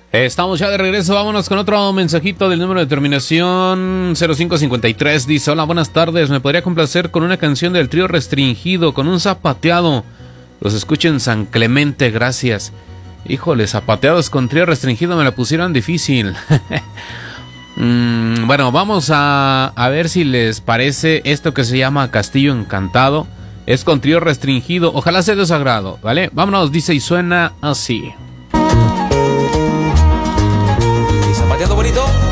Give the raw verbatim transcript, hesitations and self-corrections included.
Estamos ya de regreso, vámonos con otro mensajito del número de terminación cero cinco cincuenta y tres. Dice: hola, buenas tardes, me podría complacer con una canción del Trío Restringido, con un zapateado. Los escucho en San Clemente, gracias. Híjole, zapateados con Trío Restringido me la pusieron difícil. mm, bueno, vamos a, a ver si les parece esto que se llama Castillo Encantado. Es con Trío Restringido, ojalá sea de su agrado, ¿vale? Vámonos, dice y suena así. Zapateando bonito.